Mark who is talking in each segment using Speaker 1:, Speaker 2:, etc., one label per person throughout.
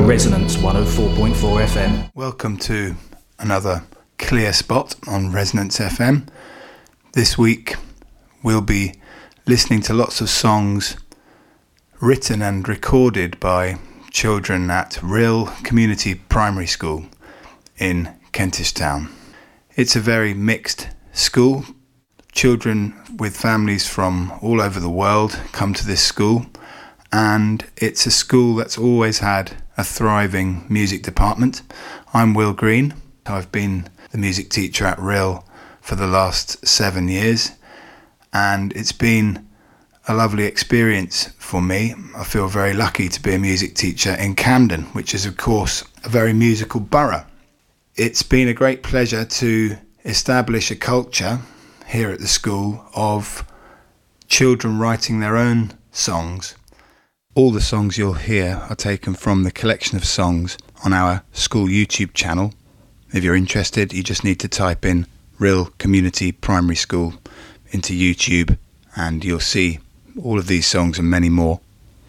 Speaker 1: Resonance 104.4 FM.
Speaker 2: Welcome to another clear spot on Resonance FM. This week we'll be listening to lots of songs written and recorded by children at Rhyl Community Primary School in Kentish Town. It's a very mixed school. Children with families from all over the world come to this school, and it's a school that's always had a thriving music department. I'm Will Green. I've been the music teacher at Rhyl for the last 7 years, and it's been a lovely experience for me. I feel very lucky to be a music teacher in Camden, which is of course a very musical borough. It's been a great pleasure to establish a culture here at the school of children writing their own songs. All the songs you'll hear are taken from the collection of songs on our school YouTube channel. If you're interested, you just need to type in Rhyl Community Primary School into YouTube and you'll see all of these songs and many more.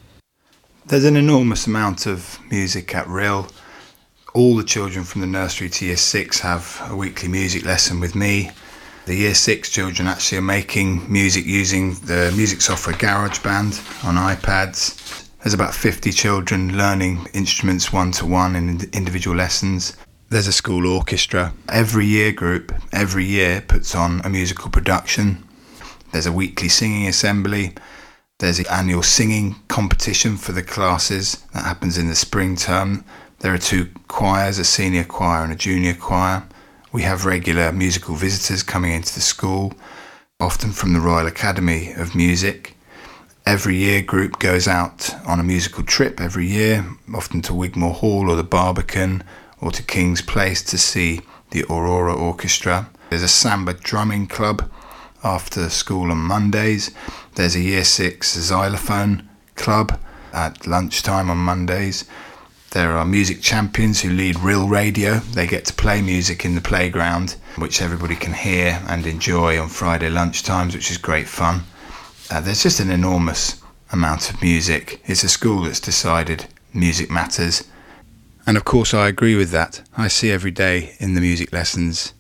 Speaker 2: There's an enormous amount of music at Rhyl. All the children from the nursery to year 6 have a weekly music lesson with me. The year 6 children actually are making music using the music software GarageBand on iPads. There's about 50 children learning instruments one-to-one in individual lessons. There's a school orchestra. Every year group, every year, puts on a musical production. There's a weekly singing assembly. There's an annual singing competition for the classes that happens in the spring term. There are 2 choirs, a senior choir and a junior choir. We have regular musical visitors coming into the school, often from the Royal Academy of Music. Every year group goes out on a musical trip every year, often to Wigmore Hall or the Barbican or to King's Place to see the Aurora Orchestra. There's a samba drumming club after school on Mondays. There's a year 6 xylophone club at lunchtime on Mondays. There are music champions who lead Rhyl Radio. They get to play music in the playground, which everybody can hear and enjoy on Friday lunchtimes, which is great fun. There's just an enormous amount of music. It's a school that's decided music matters. And of course I agree with that. I see every day in the music lessons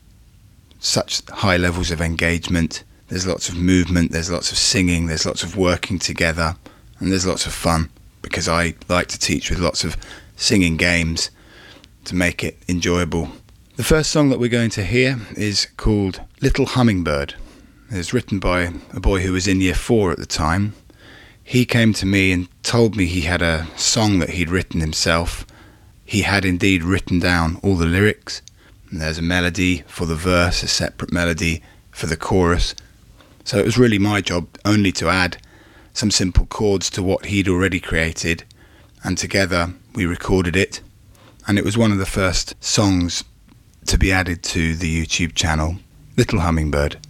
Speaker 2: such high levels of engagement. There's lots of movement, there's lots of singing, there's lots of working together, and there's lots of fun, because I like to teach with lots of singing games to make it enjoyable. The first song that we're going to hear is called Little Hummingbird. It was written by a boy who was in year 4 at the time. He came to me and told me he had a song that he'd written himself. He had indeed written down all the lyrics, and there's a melody for the verse, a separate melody for the chorus. So it was really my job only to add some simple chords to what he'd already created, and together we recorded it, and it was one of the first songs to be added to the YouTube channel, Little Hummingbird.